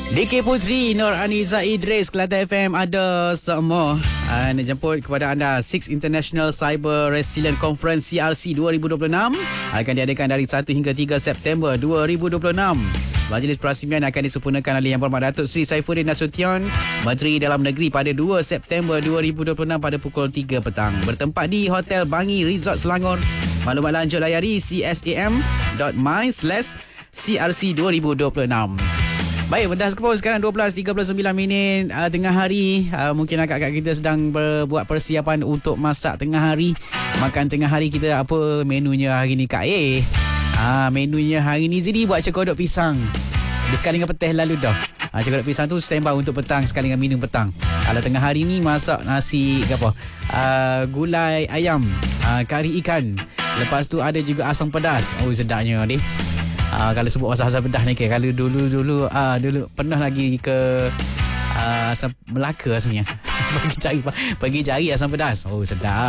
DK Putri, Nur Aniza Idris, Kelate FM ada semua. Nak jemput kepada anda 6 International Cyber Resilient Conference CRC 2026 akan diadakan dari 1 hingga 3 September 2026. Majlis perasmian akan disempurnakan oleh Yang Berhormat Datuk Seri Saifuddin Nasution, Menteri Dalam Negeri pada 2 September 2026 pada pukul 3 petang. Bertempat di Hotel Bangi Resort Selangor. Maklumat lanjut layari csam.my/CRC 2026. Baik, dah sekarang 12.39 minit tengah hari. Mungkin akak-akak kita sedang berbuat persiapan untuk masak tengah hari. Makan tengah hari kita apa menunya hari ni Kak menunya hari ni Zidi buat cekodok pisang. Dia sekali dengan petih lalu dah. Cekodok pisang tu standby untuk petang, sekali dengan minum petang. Kalau tengah hari ni masak nasi gulai ayam, kari ikan. Lepas tu ada juga asam pedas. Oh sedapnya ni. Kalau sebut asam pedas ni kalau dulu pernah lagi ke asam Melaka rasanya. Pergi cari asam pedas. Oh sedap.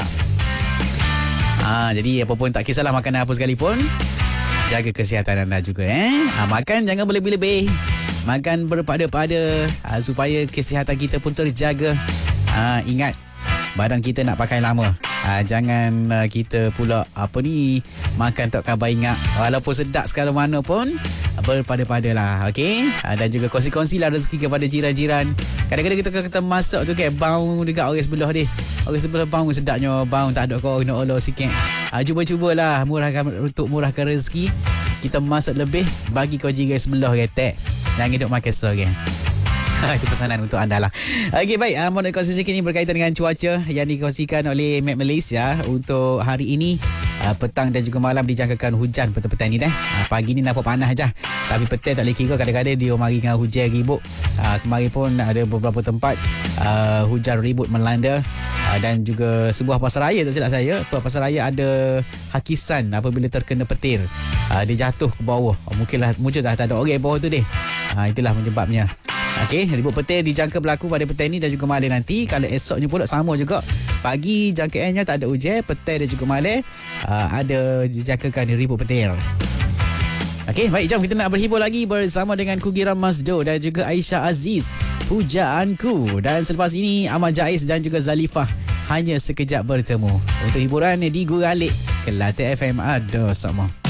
Jadi apa pun tak kisahlah makanan apa sekalipun, jaga kesihatan anda juga makan jangan berlebih-lebih. Makan berpada-pada supaya kesihatan kita pun terjaga. Ingat badan kita nak pakai lama. Jangan kita pula makan tak khabar ingat. Walaupun sedap sekali mana pun berpada-pada lah. Okey. Dan juga kongsi-kongsilah rezeki kepada jiran-jiran. Kadang-kadang kita masak tu bau dekat orang sebelah dia. Orang sebelah bau sedapnya, bau tak ada kau nak olah sikit. Cuba-cubalah untuk murahkan rezeki. Kita masak lebih bagi kau jiran sebelah retek. Jangan hidup makan sore. Itu pesanan untuk anda lah. Okey, baik. Mohon kongsi sikit ni berkaitan dengan cuaca yang dikongsikan oleh Met Malaysia untuk hari ini. Petang dan juga malam dijangkakan hujan petang-petang ni dah. Pagi ni nampak panas je. Tapi petang tak boleh kira, kadang-kadang dia mari dengan hujan ribut. Kemarin pun ada beberapa tempat hujan ribut melanda. Dan juga sebuah pasaraya, tak silap saya, pasaraya ada hakisan apabila terkena petir. Dia jatuh ke bawah. Mungkin dah tak ada orang bawah tu deh. Itulah penyebabnya. Okey, ribut petir dijangka berlaku pada petang ni dan juga malam nanti. Kalau esoknya pula sama juga. Pagi jangkaannya tak ada hujan, petang dan juga malam ada dijangkakan ribut petir. Okey, baik, jom kita nak berhibur lagi bersama dengan Kugiram Masdo dan juga Aisyah Aziz, Pujaanku. Dan selepas ini Ahmad Jais dan juga Zalifah, Hanya Sekejap Bertemu. Untuk hiburan di Guralik, Kelate FM ada sama.